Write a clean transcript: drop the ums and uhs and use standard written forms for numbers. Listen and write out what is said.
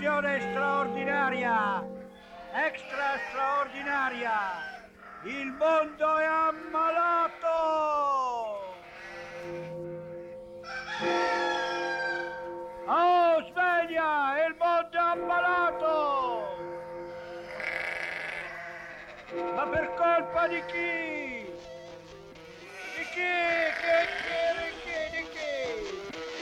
Situazione straordinaria! Extra straordinaria! Il mondo è ammalato! Oh, sveglia! Il mondo è ammalato! Ma per colpa di chi? Di chi? Che